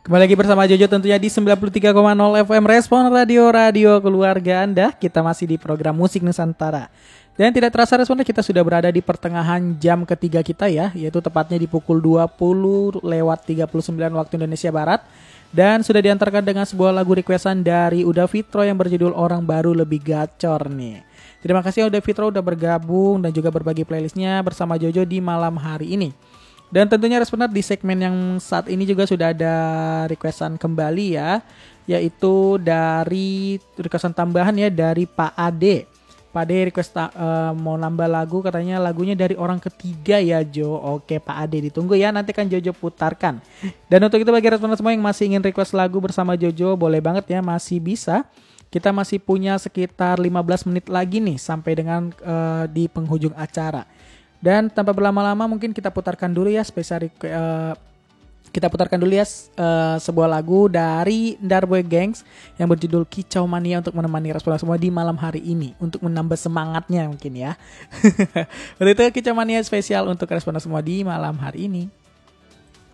Kembali lagi bersama Jojo tentunya di 93,0 FM Respon Radio Keluarga Anda. Kita masih di program Musik Nusantara. Dan tidak terasa responnya kita sudah berada di pertengahan jam ketiga kita ya, yaitu tepatnya di pukul 20:39 waktu Indonesia Barat. Dan sudah diantarkan dengan sebuah lagu requestan dari Uda Fitro yang berjudul Orang Baru Lebih Gacor nih. Terima kasih Uda Fitro udah bergabung dan juga berbagi playlistnya bersama Jojo di malam hari ini. Dan tentunya responer di segmen yang saat ini juga sudah ada requestan kembali ya, yaitu dari requestan tambahan ya dari Pak Ade. Pak Ade request mau nambah lagu, katanya lagunya dari Orang Ketiga ya Jo. Oke Pak Ade, ditunggu ya, nanti kan Jojo putarkan. Dan untuk itu bagi responer semua yang masih ingin request lagu bersama Jojo, boleh banget ya, masih bisa. Kita masih punya sekitar 15 menit lagi nih sampai dengan di penghujung acara. Dan tanpa berlama-lama mungkin kita putarkan dulu ya sebuah lagu dari Darboy Gangs yang berjudul Kicau Mania untuk menemani responden semua di malam hari ini, untuk menambah semangatnya mungkin ya. Untuk itu Kicau Mania spesial untuk responden semua di malam hari ini.